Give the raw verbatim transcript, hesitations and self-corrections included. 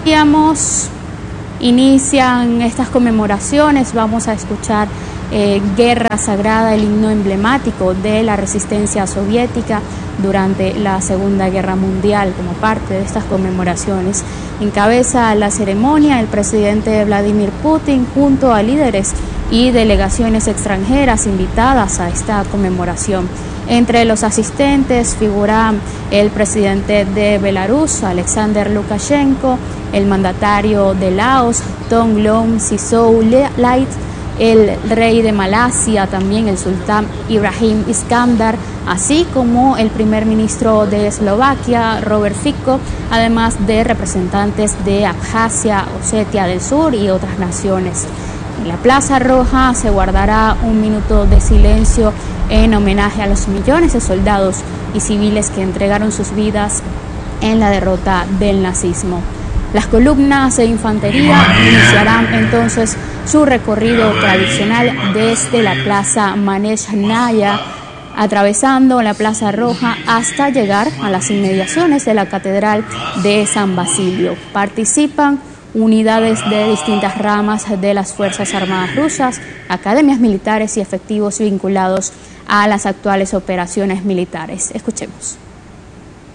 Digamos, inician estas conmemoraciones, vamos a escuchar eh, Guerra Sagrada, el himno emblemático de la resistencia soviética durante la Segunda Guerra Mundial, como parte de estas conmemoraciones. Encabeza la ceremonia el presidente Vladimir Putin junto a líderes y delegaciones extranjeras invitadas a esta conmemoración. Entre los asistentes figura el presidente de Belarus, Alexander Lukashenko, el mandatario de Laos, Thongloun Sisoulith, el rey de Malasia, también el sultán Ibrahim Iskandar, así como el primer ministro de Eslovaquia, Robert Fico, además de representantes de Abjasia, Osetia del Sur y otras naciones. En la Plaza Roja se guardará un minuto de silencio en homenaje a los millones de soldados y civiles que entregaron sus vidas en la derrota del nazismo. Las columnas de infantería iniciarán entonces su recorrido tradicional desde la Plaza Manejnaya, atravesando la Plaza Roja hasta llegar a las inmediaciones de la Catedral de San Basilio. Participan unidades de distintas ramas de las Fuerzas Armadas rusas, academias militares y efectivos vinculados a las actuales operaciones militares. Escuchemos.